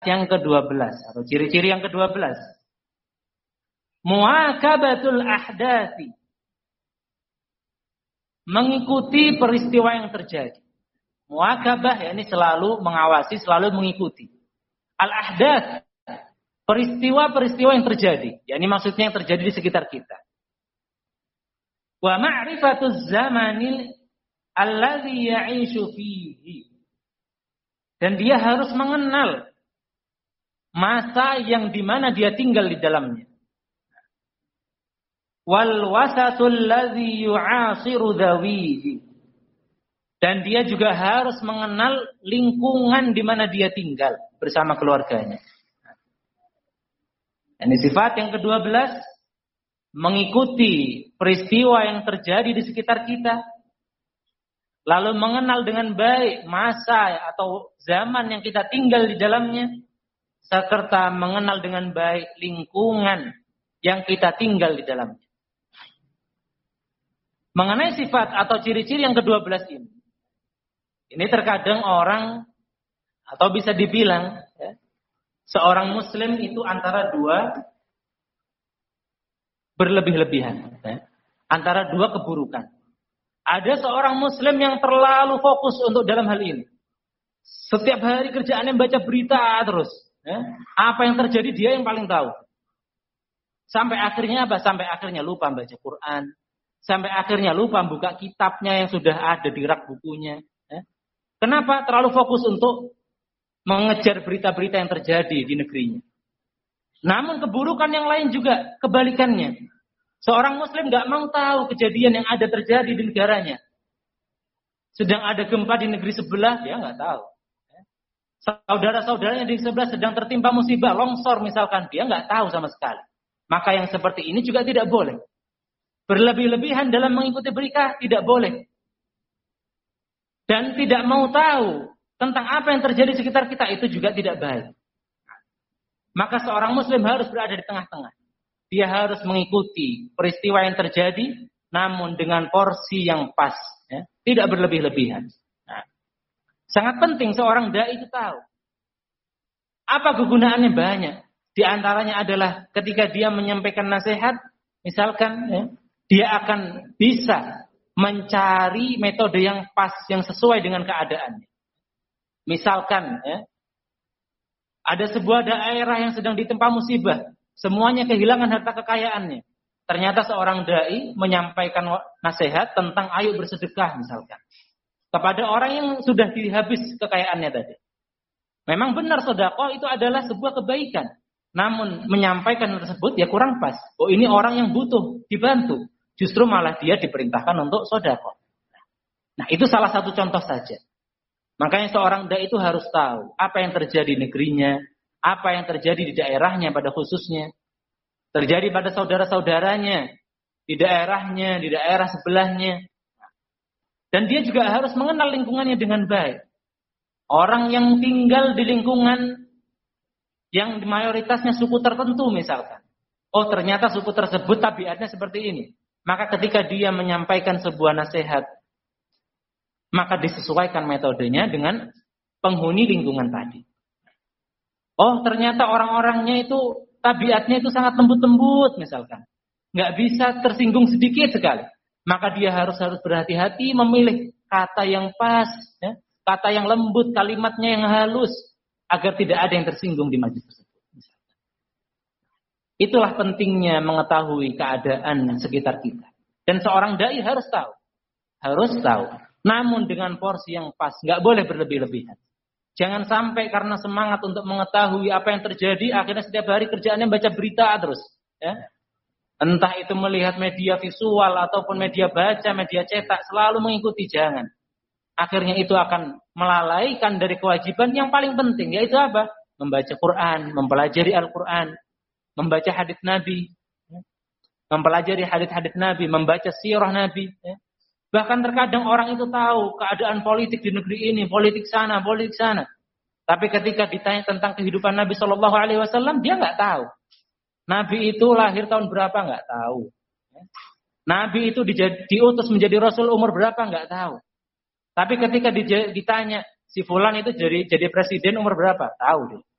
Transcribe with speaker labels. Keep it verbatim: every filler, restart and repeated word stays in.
Speaker 1: yang kedua belas atau ciri-ciri yang kedua belas. Muakabatul ahdathi. Mengikuti peristiwa yang terjadi. Muakabah ya ini selalu mengawasi, selalu mengikuti. Al-ahdath, peristiwa-peristiwa yang terjadi. Ya ini maksudnya yang terjadi di sekitar kita. Wa ma'rifatuz zamanil alladhi ya'ishu fihi. Dan dia harus mengenal masa yang dimana dia tinggal di dalamnya. Wal wasatul ladzi yu'asiru dhawihi. Dan dia juga harus mengenal lingkungan di mana dia tinggal bersama keluarganya. Ini sifat yang kedua belas, mengikuti peristiwa yang terjadi di sekitar kita, lalu mengenal dengan baik masa atau zaman yang kita tinggal di dalamnya, serta mengenal dengan baik lingkungan yang kita tinggal di dalamnya. Mengenai sifat atau ciri-ciri yang kedua belas ini, ini terkadang orang atau bisa dibilang ya, seorang muslim itu antara dua berlebih-lebihan, ya, antara dua keburukan. Ada seorang muslim yang terlalu fokus untuk dalam hal ini. Setiap hari kerjaannya baca berita terus. Ya. Apa yang terjadi dia yang paling tahu. Sampai akhirnya apa? Sampai akhirnya lupa baca Quran. Sampai akhirnya lupa buka kitabnya yang sudah ada di rak bukunya. Ya. Kenapa? Terlalu fokus untuk mengejar berita-berita yang terjadi di negerinya. Namun keburukan yang lain juga kebalikannya. Seorang muslim gak mau tahu kejadian yang ada terjadi di negaranya. Sedang ada gempa di negeri sebelah, dia gak tahu. Saudara-saudaranya di sebelah sedang tertimpa musibah, longsor misalkan, dia gak tahu sama sekali. Maka yang seperti ini juga tidak boleh. Berlebih-lebihan dalam mengikuti berita tidak boleh. Dan tidak mau tahu tentang apa yang terjadi di sekitar kita itu juga tidak baik. Maka seorang muslim harus berada di tengah-tengah. Dia harus mengikuti peristiwa yang terjadi, namun dengan porsi yang pas, ya, tidak berlebih-lebihan. Nah, sangat penting seorang dai itu tahu. Apa kegunaannya banyak? Di antaranya adalah ketika dia menyampaikan nasihat, misalkan, ya, dia akan bisa mencari metode yang pas, yang sesuai dengan keadaannya. Misalkan, ya, ada sebuah daerah yang sedang ditempa musibah. Semuanya kehilangan harta kekayaannya. Ternyata seorang dai menyampaikan nasihat tentang ayo bersedekah misalkan. Kepada orang yang sudah dihabis kekayaannya tadi. Memang benar sedekah itu adalah sebuah kebaikan. Namun menyampaikan tersebut ya kurang pas. Oh ini orang yang butuh dibantu. Justru malah dia diperintahkan untuk sedekah. Nah itu salah satu contoh saja. Makanya seorang dai itu harus tahu apa yang terjadi di negerinya. Apa yang terjadi di daerahnya pada khususnya. Terjadi pada saudara-saudaranya. Di daerahnya, di daerah sebelahnya. Dan dia juga harus mengenal lingkungannya dengan baik. Orang yang tinggal di lingkungan yang mayoritasnya suku tertentu misalkan. Oh ternyata suku tersebut tabiatnya seperti ini. Maka ketika dia menyampaikan sebuah nasihat, maka disesuaikan metodenya dengan penghuni lingkungan tadi. Oh ternyata orang-orangnya itu tabiatnya itu sangat lembut-lembut misalkan. Nggak bisa tersinggung sedikit sekali. Maka dia harus harus berhati-hati memilih kata yang pas, ya, kata yang lembut, kalimatnya yang halus, agar tidak ada yang tersinggung di majelis tersebut. Itulah pentingnya mengetahui keadaan sekitar kita. Dan seorang dai harus tahu, harus tahu. Namun dengan porsi yang pas, nggak boleh berlebih-lebihan. Jangan sampai karena semangat untuk mengetahui apa yang terjadi, akhirnya setiap hari kerjaannya baca berita terus. Ya. Entah itu melihat media visual ataupun media baca, media cetak, selalu mengikuti, jangan. Akhirnya itu akan melalaikan dari kewajiban yang paling penting, yaitu apa? Membaca Quran, mempelajari Al-Quran, membaca hadits Nabi, mempelajari hadits-hadits Nabi, membaca sirah Nabi. Ya. Bahkan terkadang orang itu tahu keadaan politik di negeri ini, politik sana, politik sana. Tapi ketika ditanya tentang kehidupan Nabi Shallallahu Alaihi Wasallam, dia nggak tahu. Nabi itu lahir tahun berapa nggak tahu. Nabi itu diutus menjadi Rasul umur berapa nggak tahu. Tapi ketika ditanya si fulan itu jadi jadi presiden umur berapa, tahu dia.